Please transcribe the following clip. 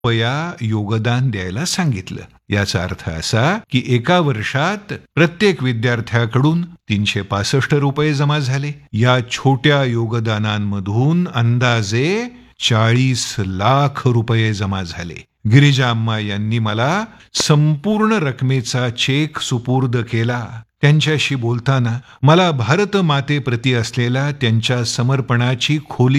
रुपया योगदान द्यायला सांगितलं. याचा अर्थ असा की एका वर्षात प्रत्येक विद्यार्थ्याकडून 365 रुपये जमा झाले. या छोट्या योगदानांमधून अंदाजे 40 लाख रुपये जमा झाले. गिरिजा अम्मा यांनी मला संपूर्ण रकमेचा चेक सुपूर्द केला. त्यांच्याशी बोलताना मला भारत मातेप्रती असलेल्या त्यांच्या समर्पणाची खोली